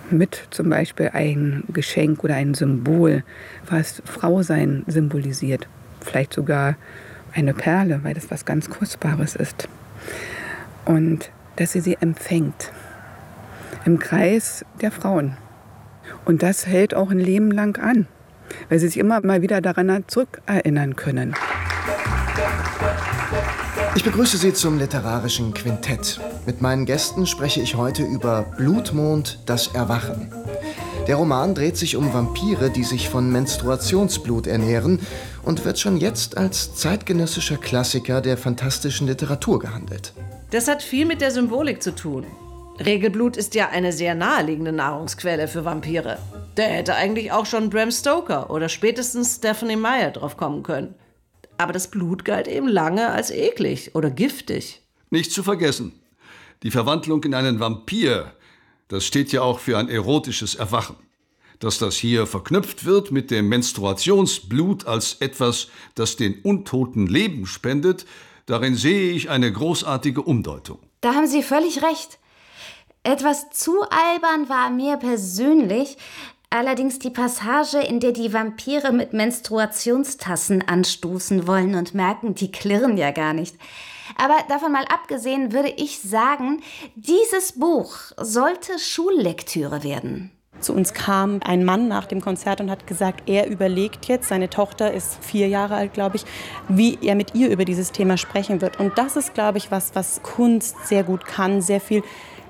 mit zum Beispiel ein Geschenk oder ein Symbol, was Frausein symbolisiert. Vielleicht sogar eine Perle, weil das was ganz Kostbares ist. Und dass sie empfängt im Kreis der Frauen. Und das hält auch ein Leben lang an, weil sie sich immer mal wieder daran zurückerinnern können. Ich begrüße Sie zum literarischen Quintett. Mit meinen Gästen spreche ich heute über Blutmond, das Erwachen. Der Roman dreht sich um Vampire, die sich von Menstruationsblut ernähren und wird schon jetzt als zeitgenössischer Klassiker der fantastischen Literatur gehandelt. Das hat viel mit der Symbolik zu tun. Regelblut ist ja eine sehr naheliegende Nahrungsquelle für Vampire. Da hätte eigentlich auch schon Bram Stoker oder spätestens Stephenie Meyer drauf kommen können. Aber das Blut galt eben lange als eklig oder giftig. Nicht zu vergessen, die Verwandlung in einen Vampir, das steht ja auch für ein erotisches Erwachen. Dass das hier verknüpft wird mit dem Menstruationsblut als etwas, das den Untoten Leben spendet, darin sehe ich eine großartige Umdeutung. Da haben Sie völlig recht. Etwas zu albern war mir persönlich allerdings die Passage, in der die Vampire mit Menstruationstassen anstoßen wollen und merken, die klirren ja gar nicht. Aber davon mal abgesehen würde ich sagen, dieses Buch sollte Schullektüre werden. Zu uns kam ein Mann nach dem Konzert und hat gesagt, er überlegt jetzt, seine Tochter ist 4 Jahre alt, glaube ich, wie er mit ihr über dieses Thema sprechen wird. Und das ist, glaube ich, was Kunst sehr gut kann, sehr viel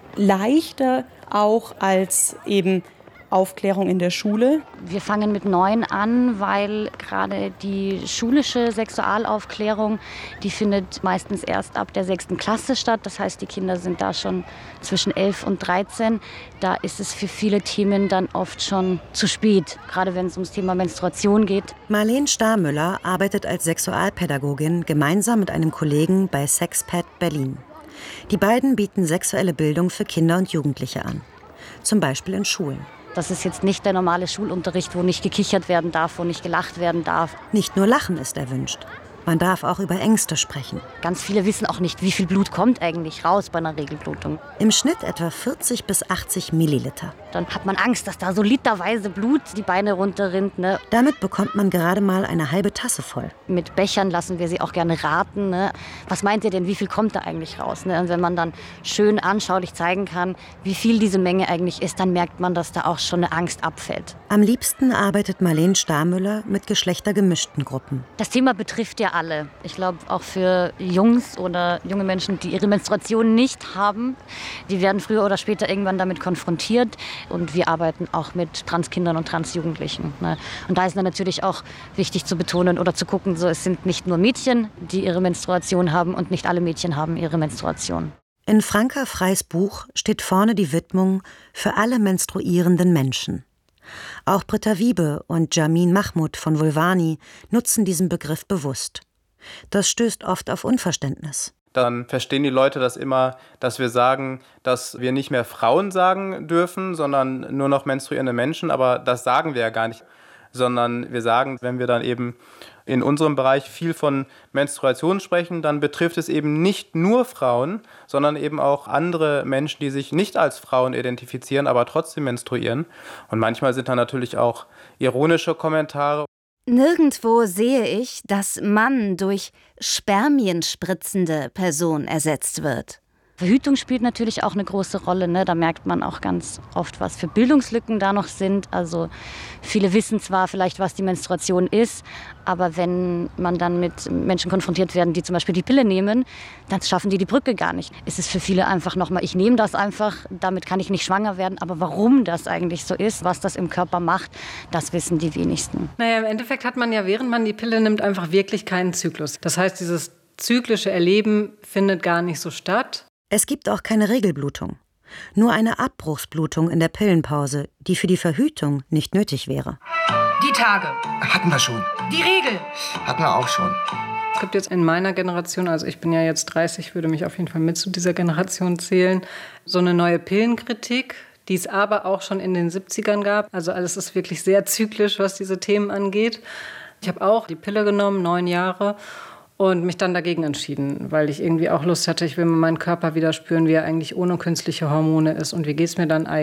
leichter auch als eben Aufklärung in der Schule. Wir fangen mit 9 an, weil gerade die schulische Sexualaufklärung, die findet meistens erst ab der 6. Klasse statt. Das heißt, die Kinder sind da schon zwischen 11 und 13. Da ist es für viele Themen dann oft schon zu spät, gerade wenn es ums Thema Menstruation geht. Marleen Starmüller arbeitet als Sexualpädagogin gemeinsam mit einem Kollegen bei Sexped Berlin. Die beiden bieten sexuelle Bildung für Kinder und Jugendliche an, zum Beispiel in Schulen. Das ist jetzt nicht der normale Schulunterricht, wo nicht gekichert werden darf, wo nicht gelacht werden darf. Nicht nur Lachen ist erwünscht. Man darf auch über Ängste sprechen. Ganz viele wissen auch nicht, wie viel Blut kommt eigentlich raus bei einer Regelblutung. Im Schnitt etwa 40 bis 80 Milliliter. Dann hat man Angst, dass da so literweise Blut die Beine runterrinnt. Ne? Damit bekommt man gerade mal eine halbe Tasse voll. Mit Bechern lassen wir sie auch gerne raten. Ne? Was meint ihr denn, wie viel kommt da eigentlich raus? Ne? Und wenn man dann schön anschaulich zeigen kann, wie viel diese Menge eigentlich ist, dann merkt man, dass da auch schon eine Angst abfällt. Am liebsten arbeitet Marleen Starmüller mit geschlechtergemischten Gruppen. Das Thema betrifft ja alle. Ich glaube, auch für Jungs oder junge Menschen, die ihre Menstruation nicht haben, die werden früher oder später irgendwann damit konfrontiert. Und wir arbeiten auch mit Transkindern und Transjugendlichen. Ne? Und da ist dann natürlich auch wichtig zu betonen oder zu gucken, so, es sind nicht nur Mädchen, die ihre Menstruation haben und nicht alle Mädchen haben ihre Menstruation. In Franka Freys Buch steht vorne die Widmung für alle menstruierenden Menschen. Auch Britta Wiebe und Jamin Mahmoud von Vulvani nutzen diesen Begriff bewusst. Das stößt oft auf Unverständnis. Dann verstehen die Leute das immer, dass wir sagen, dass wir nicht mehr Frauen sagen dürfen, sondern nur noch menstruierende Menschen. Aber das sagen wir ja gar nicht, sondern wir sagen, wenn wir dann eben in unserem Bereich viel von Menstruation sprechen, dann betrifft es eben nicht nur Frauen, sondern eben auch andere Menschen, die sich nicht als Frauen identifizieren, aber trotzdem menstruieren. Und manchmal sind da natürlich auch ironische Kommentare. Nirgendwo sehe ich, dass Mann durch spermienspritzende Person ersetzt wird. Verhütung spielt natürlich auch eine große Rolle. Ne? Da merkt man auch ganz oft, was für Bildungslücken da noch sind. Also viele wissen zwar vielleicht, was die Menstruation ist, aber wenn man dann mit Menschen konfrontiert werden, die zum Beispiel die Pille nehmen, dann schaffen die Brücke gar nicht. Es ist für viele einfach nochmal, ich nehme das einfach, damit kann ich nicht schwanger werden. Aber warum das eigentlich so ist, was das im Körper macht, das wissen die wenigsten. Naja, im Endeffekt hat man ja, während man die Pille nimmt, einfach wirklich keinen Zyklus. Das heißt, dieses zyklische Erleben findet gar nicht so statt. Es gibt auch keine Regelblutung. Nur eine Abbruchsblutung in der Pillenpause, die für die Verhütung nicht nötig wäre. Die Tage. Hatten wir schon. Die Regel. Hatten wir auch schon. Es gibt jetzt in meiner Generation, also ich bin ja jetzt 30, würde mich auf jeden Fall mit zu dieser Generation zählen, so eine neue Pillenkritik, die es aber auch schon in den 70ern gab. Also alles ist wirklich sehr zyklisch, was diese Themen angeht. Ich habe auch die Pille genommen, 9 Jahre. Und mich dann dagegen entschieden, weil ich irgendwie auch Lust hatte, ich will mal meinen Körper wieder spüren, wie er eigentlich ohne künstliche Hormone ist und wie geht es mir dann eigentlich.